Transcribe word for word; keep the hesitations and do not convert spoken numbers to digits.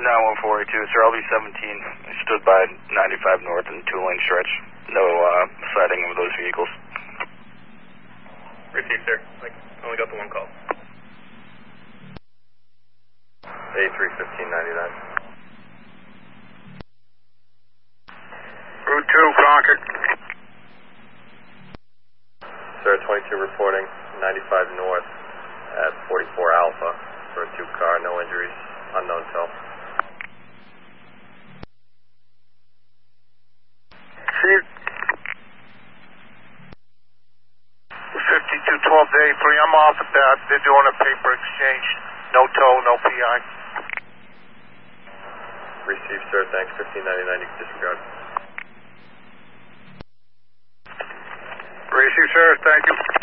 nine one four eight two, sir, L B seventeen. I stood by ninety-five north and two-lane stretch. No uh, sighting of those vehicles. Received, sir. I only got the one call. A three fifteen ninety-nine. Route two, Concord. Sir, twenty-two reporting ninety-five north at forty-four Alpha for a two car, no injuries, unknown tow. Chief. fifty-two twelve to A three, I'm off at that. They're doing a paper exchange. No tow, no P I. Received, sir. Thanks. fifteen ninety-nine, you can disregard. Received, sir. Thank you.